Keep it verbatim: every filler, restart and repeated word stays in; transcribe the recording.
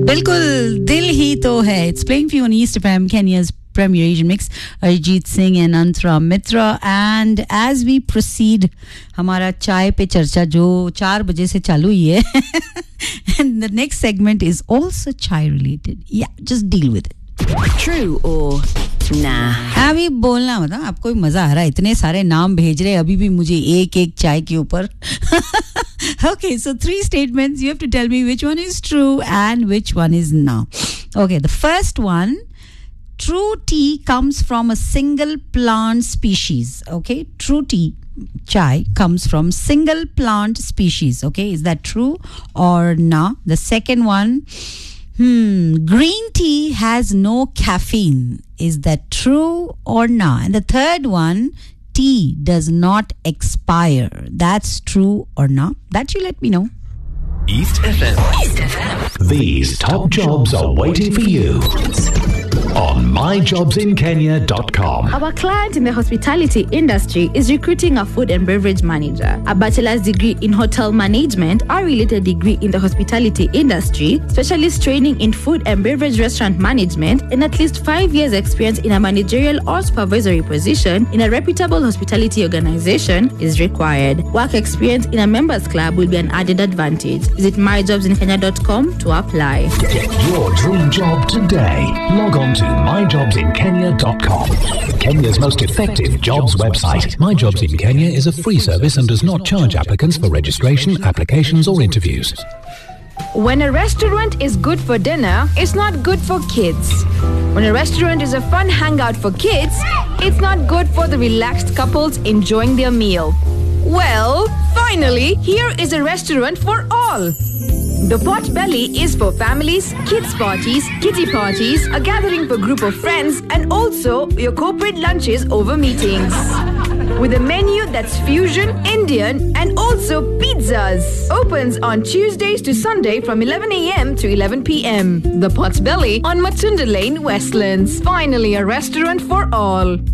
बिल्कुल दिल ही तो है. It's playing for you on East F M, Kenya's premier Asian mix. Arijit Singh and Antara Mitra. And as we proceed, हमारा चाय पे चर्चा जो चार बजे से चालू ही है. And the next segment is also chai related. Yeah, just deal with it. True or nah? अभी बोलना मतलब आपको भी मजा आ रहा है. इतने सारे नाम भेज रहे अभी भी मुझे एक एक चाय के ऊपर. Okay, so three statements. You have to tell me which one is true and which one is no. Okay, the first one. True tea comes from a single plant species. Okay, true tea, chai, comes from single plant species. Okay, is that true or no? The second one. Hmm, green tea has no caffeine. Is that true or not? And the third one, tea does not expire. That's true or not? That you let me know. East F M. East F M. These top jobs are waiting for you on my jobs in kenya dot com. Our client in the hospitality industry is recruiting a food and beverage manager, a bachelor's degree in hotel management, a related degree in the hospitality industry, specialist training in food and beverage restaurant management, and at least five years experience in a managerial or supervisory position in a reputable hospitality organization is required. Work experience in a members club will be an added advantage. Visit my jobs in kenya dot com to apply. Get your dream job today. Log on to my jobs in kenya dot com. Kenya's most effective jobs website. My Jobs in Kenya is a free service and does not charge applicants for registration, applications or interviews. When a restaurant is good for dinner, it's not good for kids. When a restaurant is a fun hangout for kids, it's not good for the relaxed couples enjoying their meal. Well, finally, here is a restaurant for all. The Pot Belly is for families, kids parties, kitty parties, a gathering for group of friends, and also your corporate lunches over meetings. With a menu that's fusion, Indian, and also pizzas. Opens on Tuesdays to Sunday from eleven a.m. to eleven p.m. The Pot Belly on Matunda Lane, Westlands. Finally, a restaurant for all.